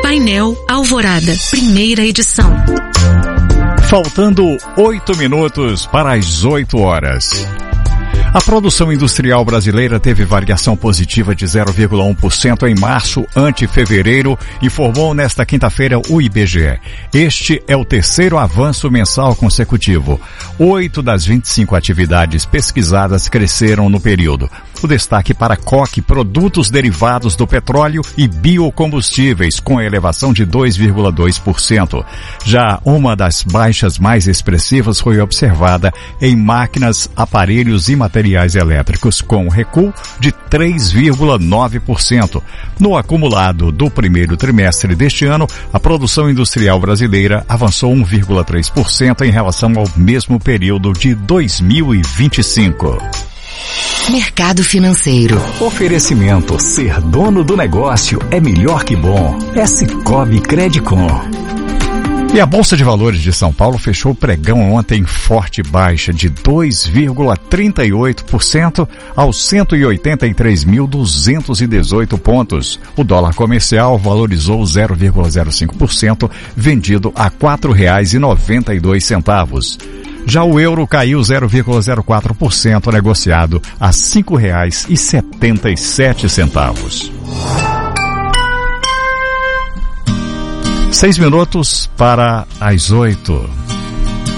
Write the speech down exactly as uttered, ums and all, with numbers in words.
Painel Alvorada, primeira edição. Faltando oito minutos para as oito horas. A produção industrial brasileira teve variação positiva de zero vírgula um por cento em março ante fevereiro, informou nesta quinta-feira o I B G E. Este é o terceiro avanço mensal consecutivo. Oito das vinte e cinco atividades pesquisadas cresceram no período. O destaque para coque, produtos derivados do petróleo e biocombustíveis, com elevação de dois vírgula dois por cento. Já uma das baixas mais expressivas foi observada em máquinas, aparelhos e materiais elétricos, com recuo de três vírgula nove por cento. No acumulado do primeiro trimestre deste ano, a produção industrial brasileira avançou um vírgula três por cento em relação ao mesmo período de dois mil e vinte e cinco. Mercado financeiro. Oferecimento: ser dono do negócio é melhor que bom. É Sicoob Credicom. E a Bolsa de Valores de São Paulo fechou o pregão ontem em forte baixa de dois vírgula trinta e oito por cento aos cento e oitenta e três mil duzentos e dezoito pontos. O dólar comercial valorizou zero vírgula zero cinco por cento, vendido a quatro reais e noventa e dois centavos. Já o euro caiu zero vírgula zero quatro por cento, negociado a cinco reais e setenta e sete centavos. Seis minutos para as oito.